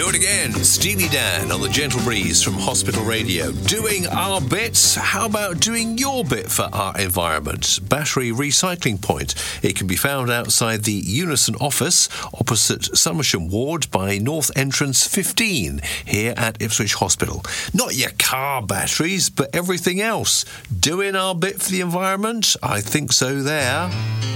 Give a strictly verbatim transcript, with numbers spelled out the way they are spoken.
Do it again. Steely Dan on the Gentle Breeze from Hospital Radio. Doing our bits. How about doing your bit for our environment? Battery Recycling Point. It can be found outside the Unison office opposite Somersham Ward by North Entrance fifteen here at Ipswich Hospital. Not your car batteries, but everything else. Doing our bit for the environment? I think so there.